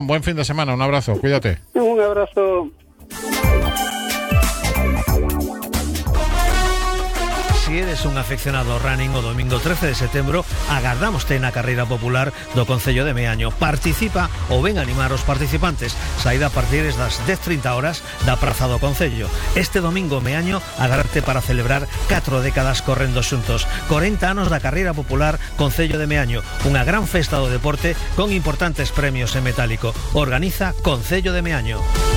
Buen fin de semana, un abrazo, cuídate. Un abrazo. Se eres un afeccionado ao running, o domingo 13 de setembro agardámoste na carreira popular do Concello de Meaño. Participa ou ven animar os participantes. Saída a partir das 10:30 horas da Praza do Concello. Este domingo Meaño agardarte para celebrar 4 décadas correndo xuntos. 40 anos da carreira popular Concello de Meaño. Unha gran festa do deporte con importantes premios en metálico. Organiza Concello de Meaño.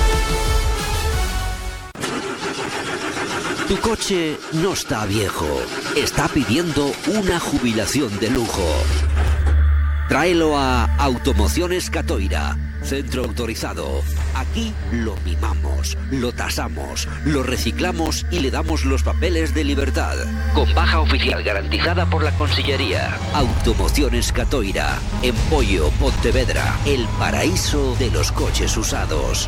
Tu coche no está viejo, está pidiendo una jubilación de lujo. Tráelo a Automociones Catoira, centro autorizado. Aquí lo mimamos, lo tasamos, lo reciclamos y le damos los papeles de libertad. Con baja oficial garantizada por la Consellería. Automociones Catoira, en Pollo, Pontevedra, el paraíso de los coches usados.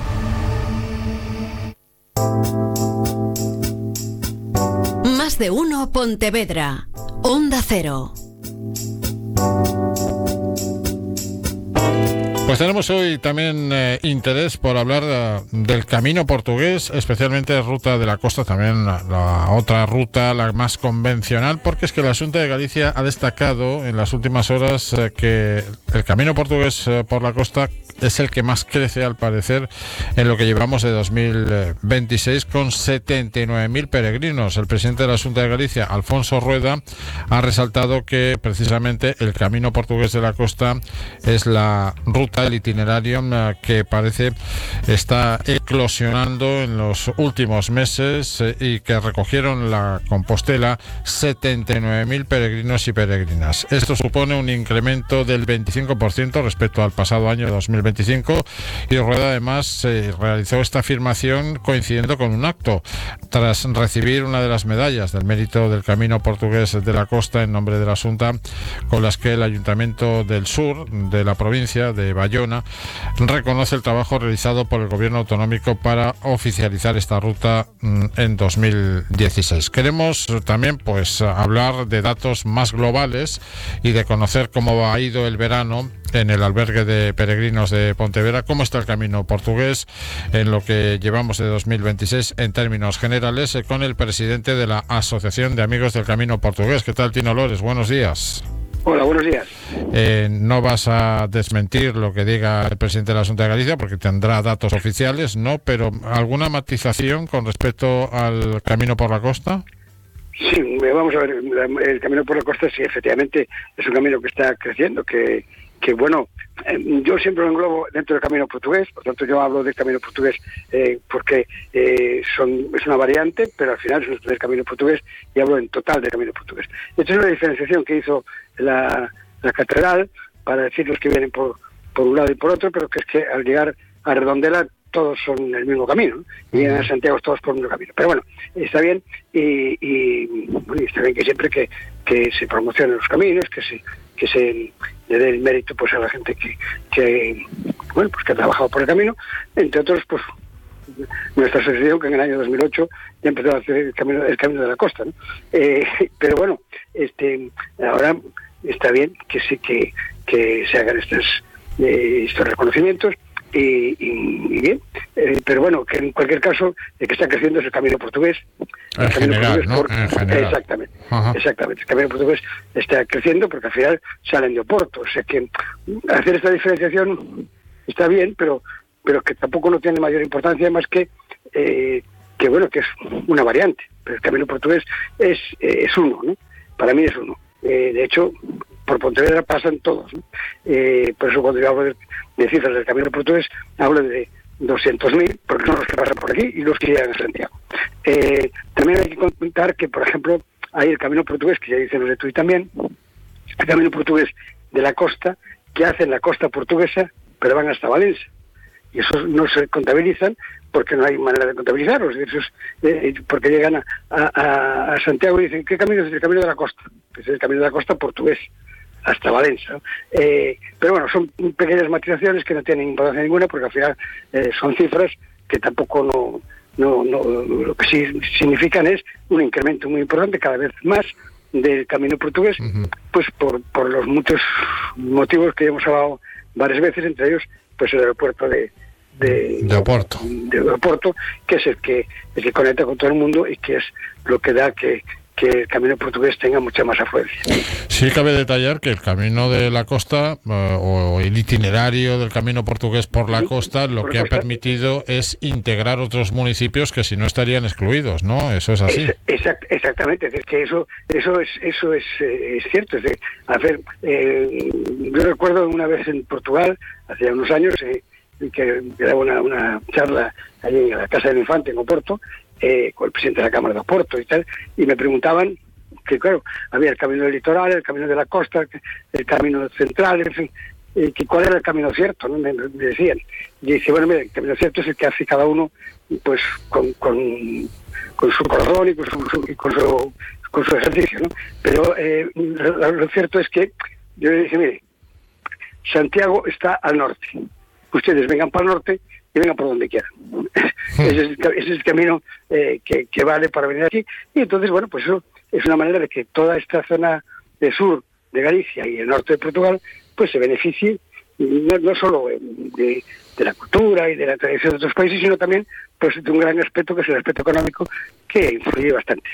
Más de uno Pontevedra. Onda Cero. Pues tenemos hoy también interés por hablar del camino portugués, especialmente Ruta de la Costa, también la otra ruta, la más convencional, porque es que la Xunta de Galicia ha destacado en las últimas horas que el camino portugués por la costa es el que más crece, al parecer, en lo que llevamos de 2026, con 79.000 peregrinos. El presidente de la Xunta de Galicia, Alfonso Rueda, ha resaltado que precisamente el camino portugués de la costa es la ruta, el itinerario que parece está eclosionando en los últimos meses y que recogieron la Compostela 79.000 peregrinos y peregrinas. Esto supone un incremento del 25% respecto al pasado año 2025, y Rueda además realizó esta afirmación coincidiendo con un acto tras recibir una de las medallas del mérito del camino portugués de la costa en nombre de la Xunta, con las que el Ayuntamiento del Sur de la provincia de Bayona reconoce el trabajo realizado por el gobierno autonómico para oficializar esta ruta en 2016. Queremos también hablar de datos más globales y de conocer cómo ha ido el verano en el albergue de peregrinos de Pontevedra, cómo está el camino portugués en lo que llevamos de 2026 en términos generales, con el presidente de la Asociación de Amigos del Camino Portugués. ¿Qué tal, Tino Lores? Buenos días. Hola, buenos días. No vas a desmentir lo que diga el presidente de la Xunta de Galicia porque tendrá datos oficiales, ¿no? Pero ¿alguna matización con respecto al camino por la costa? Sí, vamos a ver, el camino por la costa sí, efectivamente, es un camino que está creciendo, que bueno, yo siempre lo englobo dentro del camino portugués, por tanto yo hablo del camino portugués porque es una variante, pero al final es del camino portugués y hablo en total del camino portugués. Esta es una diferenciación que hizo la catedral para decir los que vienen por un lado y por otro, pero que es que al llegar a Redondela todos son el mismo camino, ¿no? Y vienen a Santiago todos por el mismo camino. Pero bueno, está bien y está bien que siempre que se promocionen los caminos, que se le dé el mérito pues a la gente que ha trabajado por el camino, entre otros pues nuestra asociación, que en el año 2008 ya empezó a hacer el camino de la costa, ¿no? Pero bueno, ahora está bien que sí que se hagan estos reconocimientos y bien, pero bueno, que en cualquier caso el que está creciendo es el camino portugués. En general, ¿no? En general. Exactamente. El camino portugués está creciendo porque al final salen de Oporto, o sea que hacer esta diferenciación está bien, pero que tampoco no tiene mayor importancia, más que bueno, que es una variante, pero el camino portugués es uno, ¿no? Para mí es uno. De hecho, por Pontevedra pasan todos, ¿no? Por eso cuando yo hablo de cifras del camino portugués, hablo de 200.000, porque son los que pasan por aquí y los que llegan a Santiago. También hay que contar que, por ejemplo, hay el camino portugués, que ya dicen los de Tui también, el camino portugués de la costa, que hacen la costa portuguesa, pero van hasta Valencia. Y esos no se contabilizan porque no hay manera de contabilizarlos, porque llegan a Santiago y dicen, ¿qué camino es el camino de la costa? Pues es el camino de la costa portugués, hasta Valencia, ¿no? Pero bueno, son pequeñas matizaciones que no tienen importancia ninguna, porque al final son cifras que tampoco lo que sí significan es un incremento muy importante cada vez más del camino portugués, pues por los muchos motivos que hemos hablado varias veces, entre ellos pues el aeropuerto de Oporto, que es el que conecta con todo el mundo y que es lo que da que el camino portugués tenga mucha más afluencia. Sí, cabe detallar que el camino de la costa o el itinerario del camino portugués por la costa lo que ha permitido es integrar otros municipios que si no estarían excluidos, ¿no? Eso es así. Exactamente, es que eso es cierto. Es decir, yo recuerdo una vez en Portugal, hace unos años, que daba una charla allí en la Casa del Infante en Oporto, con el presidente de la Cámara de Oporto y tal, y me preguntaban que, claro, había el camino del litoral, el camino de la costa, el camino central, en fin, que cuál era el camino cierto, ¿no? Me decían. Y dice, bueno, mira, el camino cierto es el que hace cada uno, pues, con su corazón y con su ejercicio, ¿no? Pero lo cierto es que yo le dije, mire, Santiago está al norte. Ustedes vengan para el norte y vengan por donde quieran. Ese es el camino que vale para venir aquí. Y entonces, bueno, pues eso es una manera de que toda esta zona del sur de Galicia y el norte de Portugal, pues se beneficie no solo de la cultura y de la tradición de otros países, sino también pues de un gran aspecto que es el aspecto económico, que influye bastante.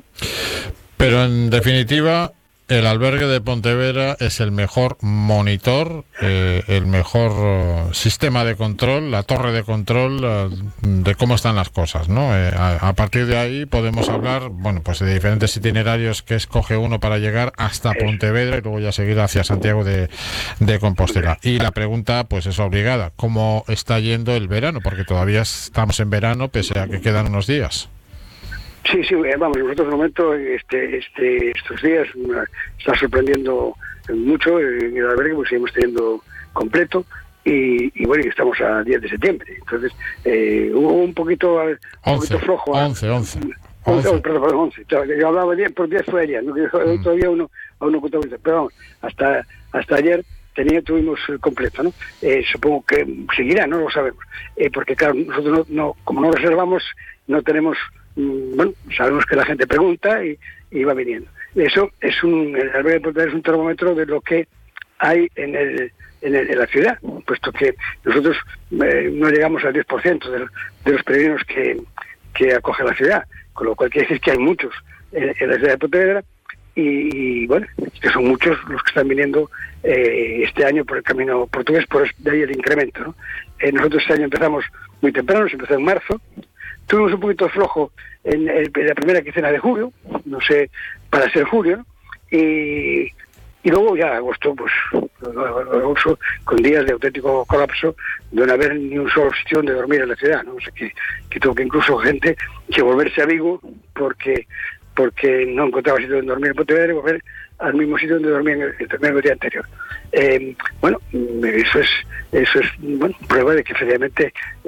Pero en definitiva, el albergue de Pontevedra es el mejor monitor, el mejor sistema de control, la torre de control de cómo están las cosas, ¿no? A partir de ahí podemos hablar, bueno, pues de diferentes itinerarios que escoge uno para llegar hasta Pontevedra y luego ya seguir hacia Santiago de Compostela. Y la pregunta, pues es obligada, ¿cómo está yendo el verano? Porque todavía estamos en verano, pese a que quedan unos días. Sí, vamos, nosotros de momento estos días está sorprendiendo mucho en el albergue, porque seguimos teniendo completo y bueno, y estamos a 10 de septiembre, entonces hubo un poquito flojo. 11. Perdón, 11. Yo hablaba 10, por 10 fue ayer, ¿no? Todavía aún no contamos, pero vamos, hasta ayer tuvimos completo, ¿no? Supongo que seguirá, no lo sabemos, porque claro, nosotros como no reservamos, no tenemos. Bueno, sabemos que la gente pregunta y va viniendo. Eso es el albergue de Pontevedra es un termómetro de lo que hay en la ciudad, puesto que nosotros no llegamos al 10% de los peregrinos que acoge la ciudad, con lo cual quiere decir que hay muchos en la ciudad de Pontevedra y bueno, que son muchos los que están viniendo este año por el camino portugués, por de ahí el incremento, ¿no? Nosotros este año empezamos muy temprano, se empezó en marzo. Tuvimos un poquito flojo en la primera quincena de julio, no sé, para ser julio, ¿no? Y luego ya agosto, pues, agosto, con días de auténtico colapso, de no haber ni un solo sitio donde dormir en la ciudad, ¿no? O sea, que tuvo que incluso gente que volverse a Vigo porque no encontraba sitio donde dormir en Pontevedra y volver al mismo sitio donde dormía el día anterior. Bueno, eso es bueno, prueba de que efectivamente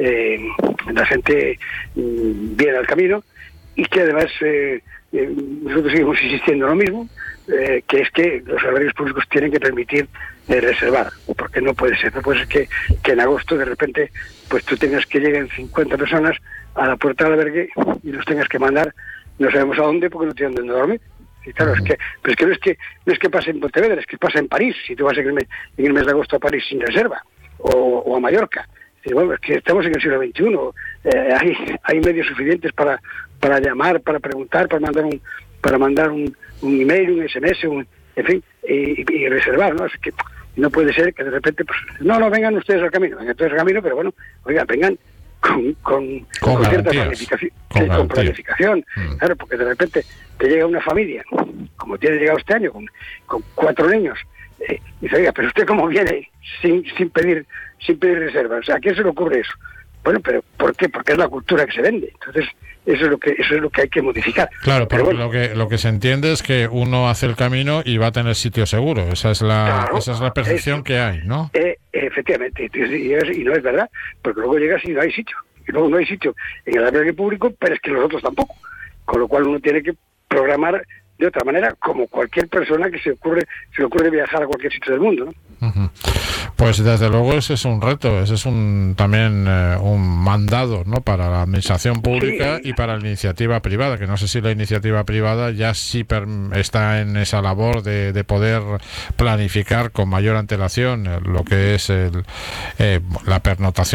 la gente viene al camino y que además nosotros seguimos insistiendo en lo mismo, que es que los albergues públicos tienen que permitir reservar, porque no puede ser que en agosto de repente pues tú tengas que lleguen 50 personas a la puerta del albergue y los tengas que mandar no sabemos a dónde porque no tienen dónde dormir. Y claro, pero es que no es que pase en Pontevedra, es que pasa en París, si tú vas en el mes de agosto a París sin reserva, o a Mallorca. Y bueno, es que estamos en el siglo XXI, hay medios suficientes para llamar, para preguntar, para mandar un email, un SMS, en fin, y reservar, ¿no? Así que no puede ser que de repente, pues, no vengan ustedes al camino, pero bueno, oigan, vengan con cierta planificación, claro, porque de repente te llega una familia, como tiene llegado este año, con 4 niños, y dice, oiga, pero usted cómo viene sin pedir reserva, o sea, ¿a quién se le ocurre eso? Bueno, pero ¿por qué? Porque es la cultura que se vende, entonces eso es lo que hay que modificar. Claro, pero bueno, lo que se entiende es que uno hace el camino y va a tener sitio seguro, esa es la percepción que hay, ¿no? Efectivamente, y no es verdad, porque luego llegas y no hay sitio, y luego no hay sitio en el albergue público, pero es que los otros tampoco, con lo cual uno tiene que programar de otra manera, como cualquier persona que se le ocurre viajar a cualquier sitio del mundo, ¿no? Pues desde luego ese es un reto, ese es también un mandado, ¿no?, para la administración pública y para la iniciativa privada, que no sé si la iniciativa privada ya sí está en esa labor de poder planificar con mayor antelación lo que es la pernotación